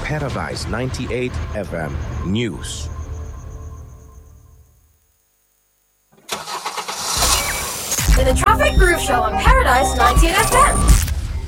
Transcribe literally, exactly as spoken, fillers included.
Paradise ninety-eight F M News. The Traffic Groove Show on Paradise ninety-eight F M.